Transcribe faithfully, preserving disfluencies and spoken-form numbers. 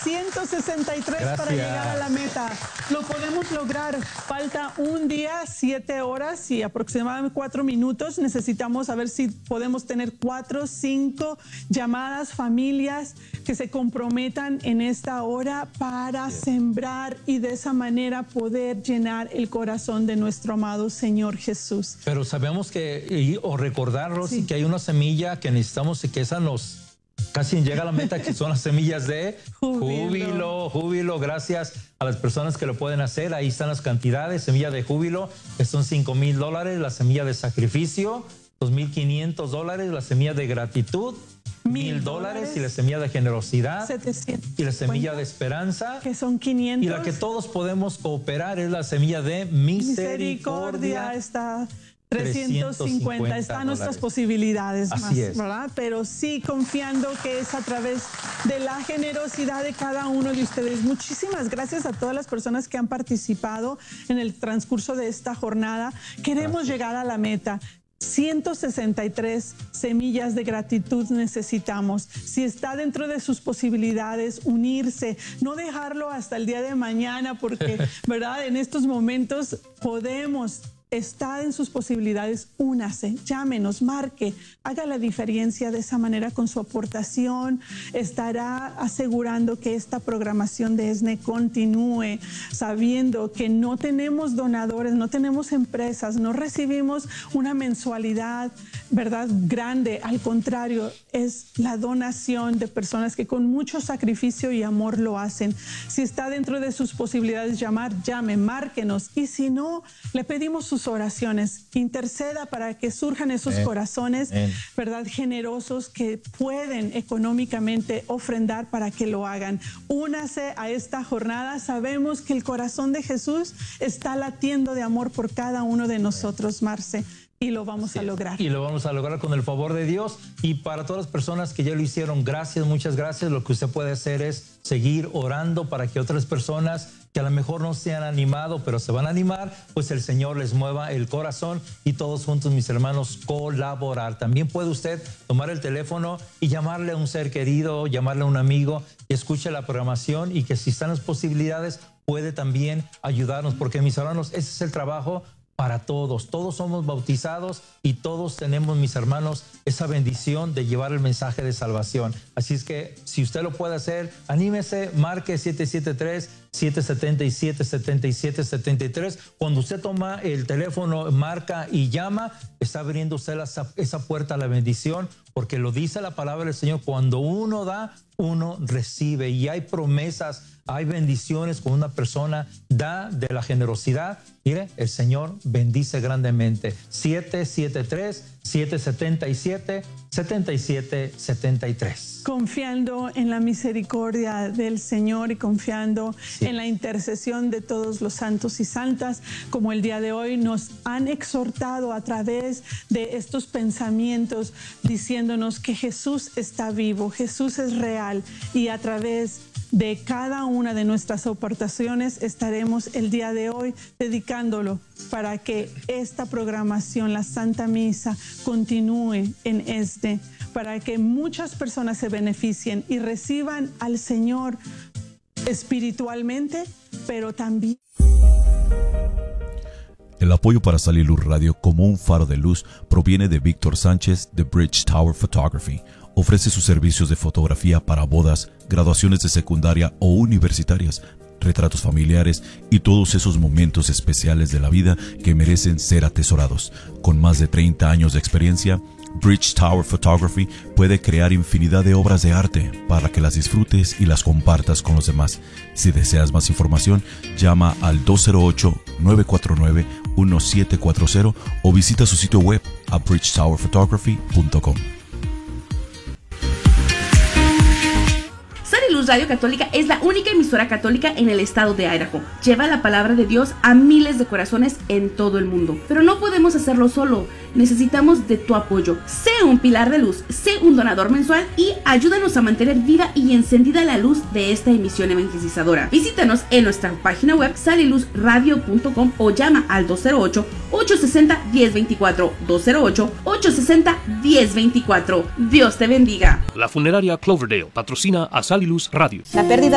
ciento sesenta y tres Gracias. para llegar a la meta. Lo podemos lograr. Falta un día, siete horas y aproximadamente cuatro minutos. Necesitamos saber si podemos tener cuatro, cinco llamadas, familias que se comprometan en esta hora para Yes. sembrar y de esa manera poder llenar el corazón de nuestro amado Señor Jesús. Pero sabemos que, y- o recordarlos Sí. que hay una semilla que necesitamos y que esa nos casi llega a la meta, que son las semillas de Júbilo. júbilo, júbilo. Gracias a las personas que lo pueden hacer. Ahí están las cantidades. Semilla de júbilo, que son cinco mil dólares. La semilla de sacrificio, dos mil quinientos dólares. La semilla de gratitud, mil dólares. Y la semilla de generosidad setecientos y la semilla de esperanza. que son quinientos. Y la que todos podemos cooperar es la semilla de misericordia. Misericordia está trescientos cincuenta, está a nuestras dólares. posibilidades Así más, es. ¿verdad? Pero sí confiando que es a través de la generosidad de cada uno de ustedes. Muchísimas gracias a todas las personas que han participado en el transcurso de esta jornada. Queremos Gracias. llegar a la meta. ciento sesenta y tres semillas de gratitud necesitamos. Si está dentro de sus posibilidades, unirse, no dejarlo hasta el día de mañana, porque, ¿verdad? En estos momentos podemos. Está en sus posibilidades, únase, llámenos, marque, haga la diferencia de esa manera con su aportación. Estará asegurando que esta programación de ESNE continúe, sabiendo que no tenemos donadores, no tenemos empresas, no recibimos una mensualidad, ¿verdad?, grande. Al contrario, es la donación de personas que con mucho sacrificio y amor lo hacen. Si está dentro de sus posibilidades llamar, llame, márquenos. Y si no, le pedimos sus oraciones, interceda para que surjan esos Amén. corazones, Amén. ¿verdad?, generosos que pueden económicamente ofrendar para que lo hagan. Únase a esta jornada. Sabemos que el corazón de Jesús está latiendo de amor por cada uno de nosotros, Marce, y lo vamos Sí, a lograr. Y lo vamos a lograr con el favor de Dios. Y para todas las personas que ya lo hicieron, gracias, muchas gracias. Lo que usted puede hacer es seguir orando para que otras personas que a lo mejor no se han animado, pero se van a animar, pues el Señor les mueva el corazón y todos juntos, mis hermanos, colaborar. También puede usted tomar el teléfono y llamarle a un ser querido, llamarle a un amigo y escuche la programación, y que si están las posibilidades puede también ayudarnos, porque mis hermanos, ese es el trabajo para todos. Todos somos bautizados y todos tenemos, mis hermanos, esa bendición de llevar el mensaje de salvación. Así es que si usted lo puede hacer, anímese, marque siete siete tres, siete siete siete, siete siete siete tres. Cuando usted toma el teléfono, marca y llama, está abriendo usted la, esa puerta a la bendición, porque lo dice la palabra del Señor: cuando uno da, uno recibe. Y hay promesas, hay bendiciones cuando una persona da de la generosidad. Mire, el Señor bendice grandemente. siete siete tres, siete siete siete, siete siete siete tres. Confiando en la misericordia del Señor y confiando Sí. en la intercesión de todos los santos y santas, como el día de hoy nos han exhortado a través de estos pensamientos, diciéndonos que Jesús está vivo, Jesús es real, y a través de cada una de nuestras aportaciones estaremos el día de hoy dedicándolo para que esta programación, la Santa Misa, continúe en ESNE, para que muchas personas se beneficien y reciban al Señor espiritualmente, pero también. El apoyo para Saliluz Radio como un faro de luz proviene de Víctor Sánchez de Bridge Tower Photography. Ofrece sus servicios de fotografía para bodas, graduaciones de secundaria o universitarias, retratos familiares y todos esos momentos especiales de la vida que merecen ser atesorados. Con más de treinta años de experiencia, Bridge Tower Photography puede crear infinidad de obras de arte para que las disfrutes y las compartas con los demás. Si deseas más información, llama al dos cero ocho, nueve cuatro nueve, uno siete cuatro cero o visita su sitio web a bridge tower photography punto com. Saliluz Radio Católica es la única emisora católica en el estado de Idaho. Lleva la palabra de Dios a miles de corazones en todo el mundo. Pero no podemos hacerlo solo. Necesitamos de tu apoyo. Sé un pilar de luz, sé un donador mensual y ayúdanos a mantener viva y encendida la luz de esta emisión evangelizadora. Visítanos en nuestra página web saliluz radio punto com o llama al dos cero ocho, ocho seis cero, uno cero dos cuatro, dos cero ocho, ocho seis cero, uno cero dos cuatro. Dios te bendiga. La funeraria Cloverdale patrocina a Saliluz Radio. La pérdida